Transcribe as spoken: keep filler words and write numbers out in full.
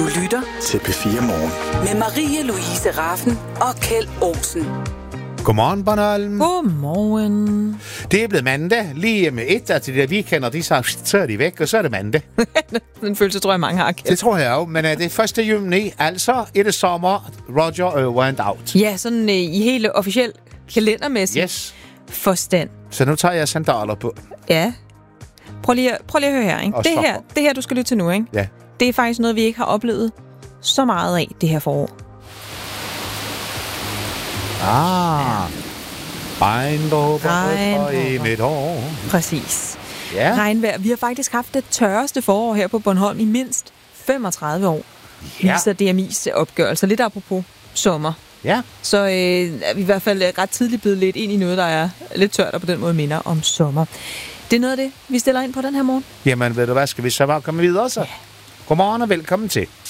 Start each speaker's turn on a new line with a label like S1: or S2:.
S1: Du lytter
S2: til P fire Morgen.
S1: Med Marie-Louise Raffen og Kjeld Olsen.
S3: Godmorgen, Bornholm.
S4: Godmorgen.
S3: Det er blevet mandag. Lige med et af de der weekender, de så, så er de væk, og så er det mandag.
S4: Den følelse tror jeg, mange har, Kjeld.
S3: Det tror jeg jo, men uh, det er første juni, altså er det sommer. Roger uh, went out.
S4: Ja, sådan uh, i hele officiel kalendermæssig
S3: Yes.
S4: forstand.
S3: Så nu tager jeg sandaler på.
S4: Ja. Prøv lige, prøv lige at høre her, ikke?
S3: Og
S4: Det
S3: stopper.
S4: her, det her, du skal lytte til nu, ikke?
S3: Ja.
S4: Det er faktisk noget, vi ikke har oplevet så meget af det her forår.
S3: Ah. Regndråber
S4: Regndråber.
S3: i mit år.
S4: Præcis.
S3: Ja.
S4: Regnvejr. Vi har faktisk haft det tørreste forår her på Bornholm i mindst femogtredive år.
S3: Ja.
S4: Viser D M I's opgørelse. Lidt apropos sommer.
S3: Ja.
S4: Så øh, er vi i hvert fald ret tidligt blevet lidt ind i noget, der er lidt tørt og på den måde minder om sommer. Det er noget af det, vi stiller ind på den her morgen.
S3: Jamen, ved du hvad, skal vi så bare komme videre så? Ja. Godmorgen og velkommen til.